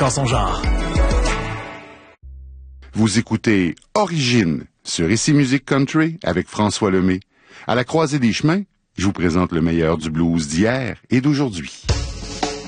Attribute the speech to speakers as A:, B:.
A: en son genre.
B: Vous écoutez Origine sur Ici Musique Country avec François Lemay. À la croisée des chemins, je vous présente le meilleur du blues d'hier et d'aujourd'hui.